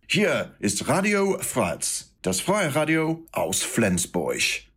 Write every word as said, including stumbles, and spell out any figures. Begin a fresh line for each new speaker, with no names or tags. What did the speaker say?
Hier ist Radio Fratz, das freie Radio aus Flensburg.